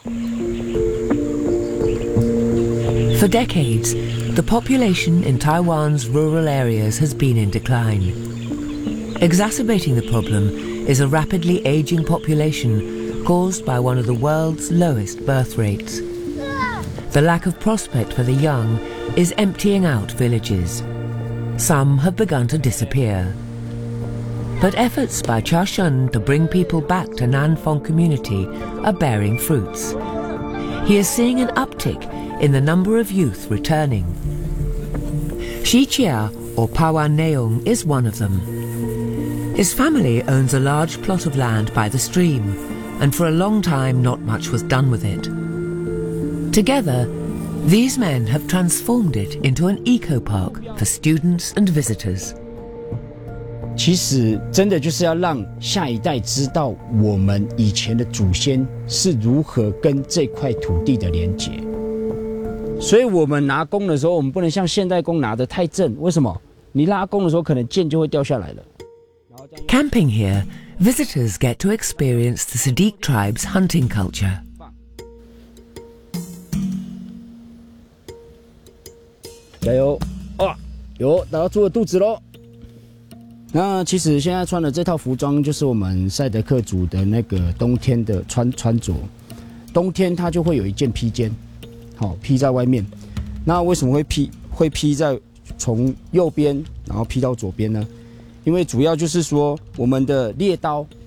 For decades, the population in Taiwan's rural areas has been in decline. Exacerbating the problem is a rapidly aging population caused by one of the world's lowest birth rates. The lack of prospect for the young is emptying out villages. Some have begun to disappear. But efforts by Cha Shun to bring people back to Nanfong community are bearing fruits. He is seeing an uptick in the number of youth returning. Shi Chia, or Pawan Neong, is one of them. His family owns a large plot of land by the stream, and for a long time not much was done with it. Together, these men have transformed it into an eco-park for students and visitors. 其实真的就是要让下一代知道我们以前的祖先是如何跟这块土地的连结。所以我们拿弓的时候，我们不能像现代弓拿得太正。为什么？你拉弓的时候，可能箭就会掉下来了。 Camping here, visitors get to experience the Sadiq tribe's hunting culture. 加油！啊，有打到猪的肚子喽。那其实现在穿的这套服装就是我们赛德克族的那个冬天的穿着。冬天它就会有一件披肩，好披在外面。那为什么会披在从右边然后披到左边呢？因为主要就是说我们的猎刀